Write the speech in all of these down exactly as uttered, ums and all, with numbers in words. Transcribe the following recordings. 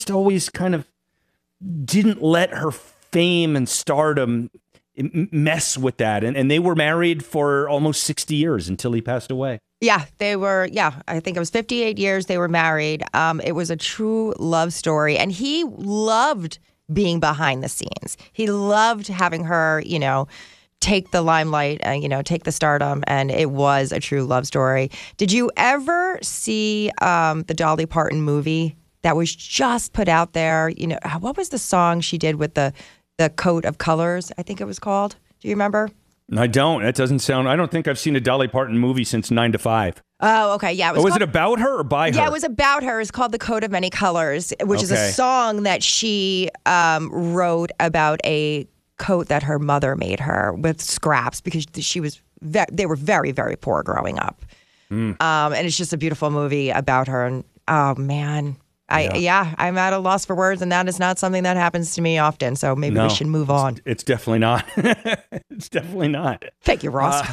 always kind of didn't let her fame and stardom mess with that. And, and they were married for almost sixty years until he passed away. Yeah, they were. Yeah, I think it was fifty-eight years they were married. Um, it was a true love story. And he loved being behind the scenes. He loved having her, you know, take the limelight and, you know, take the stardom. And it was a true love story. Did you ever see um, the Dolly Parton movie that was just put out there? You know, what was the song she did with the, the coat of colors, I think it was called? Do you remember? I don't. That doesn't sound... I don't think I've seen a Dolly Parton movie since nine to five. Oh, okay. Yeah. It was oh, was called, it about her or by her? Yeah, it was about her. It's called The Coat of Many Colors, which okay. is a song that she um, wrote about a coat that her mother made her with scraps because she was... Ve- they were very, very poor growing up. Mm. Um, and it's just a beautiful movie about her. And oh, man... I, yeah. yeah, I'm at a loss for words, and that is not something that happens to me often. So maybe no, we should move on. It's, it's definitely not. It's definitely not. Thank you, Ross.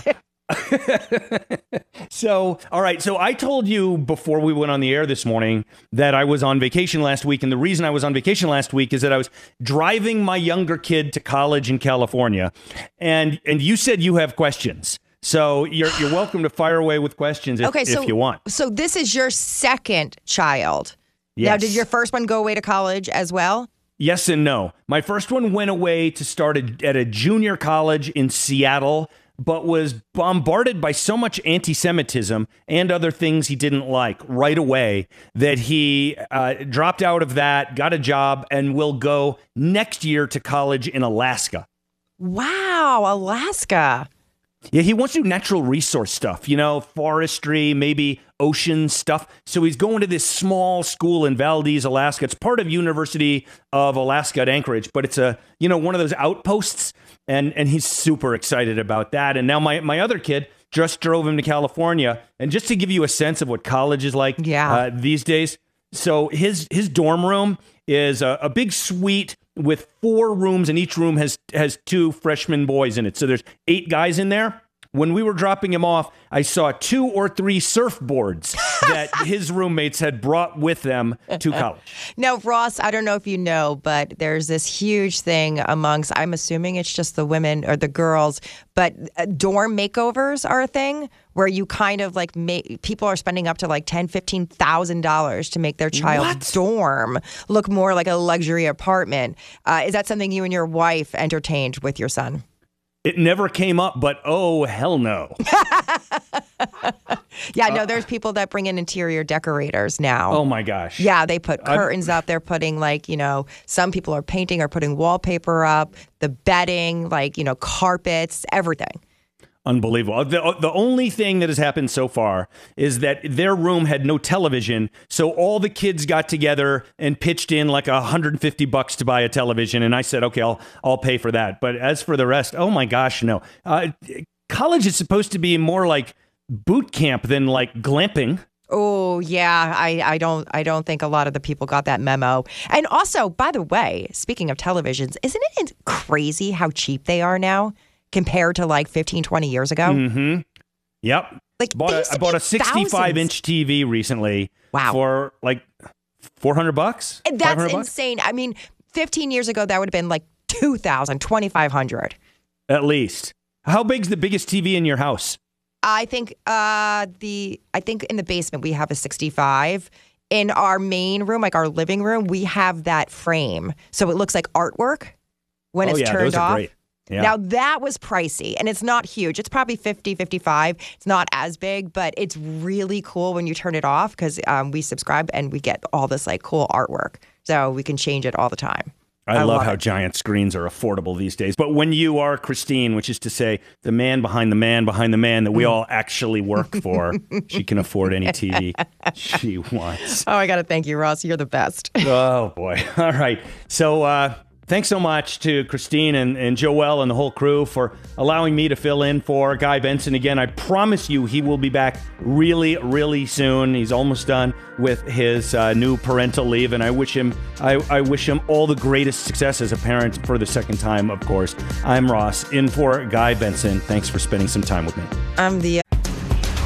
Uh, so, all right. So I told you before we went on the air this morning that I was on vacation last week. And the reason I was on vacation last week is that I was driving my younger kid to college in California. And and you said you have questions. So you're you're welcome to fire away with questions if, okay, so, if you want. So this is your second child. Yes. Now, did your first one go away to college as well? Yes and no. My first one went away to start a, at a junior college in Seattle, but was bombarded by so much anti-Semitism and other things he didn't like right away that he uh, dropped out of that, got a job, and will go next year to college in Alaska. Wow, Alaska. Yeah, he wants to do natural resource stuff, you know, forestry, maybe ocean stuff. So he's going to this small school in Valdez, Alaska. It's part of University of Alaska at Anchorage, but it's a, you know, one of those outposts. And and he's super excited about that. And now my, my other kid just drove him to California. And just to give you a sense of what college is like yeah. uh, these days. So his his dorm room is a, a big suite with four rooms, and each room has has two freshman boys in it. So there's eight guys in there. When we were dropping him off, I saw two or three surfboards that his roommates had brought with them to college. Now, Ross, I don't know if you know, but there's this huge thing amongst, I'm assuming it's just the women or the girls, but dorm makeovers are a thing where you kind of like make, people are spending up to like ten thousand dollars, fifteen thousand dollars to make their child's what? dorm look more like a luxury apartment. Uh, is that something you and your wife entertained with your son? It never came up, but oh, hell no. Yeah, no, there's people that bring in interior decorators now. Oh, my gosh. Yeah, they put curtains out there, putting like, you know, some people are painting or putting wallpaper up, the bedding, like, you know, carpets, everything. Unbelievable. The, the only thing that has happened so far is that their room had no television, so all the kids got together and pitched in like one hundred fifty bucks to buy a television, and I said, okay, I'll I'll pay for that. But as for the rest, oh my gosh, no. Uh, college is supposed to be more like boot camp than like glamping. Oh yeah, I, I don't I don't think a lot of the people got that memo. And also, by the way, speaking of televisions, isn't it crazy how cheap they are now? Compared to like fifteen, twenty years ago. Mm-hmm. Yep. Like bought a, I bought a sixty-five inch T V recently. Wow. For like four hundred bucks. That's insane. Bucks? I mean, fifteen years ago, that would have been like two thousand, twenty-five hundred. At least. How big's the biggest T V in your house? I think uh, the I think in the basement we have a sixty-five. In our main room, like our living room, we have that frame. So it looks like artwork when oh, it's yeah, turned those are off. Great. Yeah. Now, that was pricey, and it's not huge. It's probably fifty, fifty-five. It's not as big, but it's really cool when you turn it off because um, we subscribe and we get all this like cool artwork. So we can change it all the time. I, I love, love how it. giant screens are affordable these days. But when you are Christine, which is to say the man behind the man behind the man that we all actually work for, she can afford any T V she wants. Oh, I got to thank you, Ross. You're the best. Oh, boy. All right. So, uh, thanks so much to Christine and, and Joelle and the whole crew for allowing me to fill in for Guy Benson again. I promise you he will be back really, really soon. He's almost done with his uh, new parental leave, and I wish him I, I wish him all the greatest success as a parent for the second time, of course. I'm Ross, in for Guy Benson. Thanks for spending some time with me. I'm the